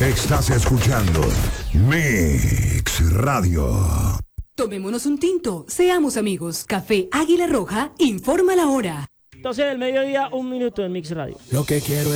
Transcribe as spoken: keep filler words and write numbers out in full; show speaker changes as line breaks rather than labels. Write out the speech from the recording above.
Estás escuchando Mix Radio.
Tomémonos un tinto, seamos amigos. Café Águila Roja informa la hora.
doce del mediodía, un minuto en Mix Radio.
Lo que quiero es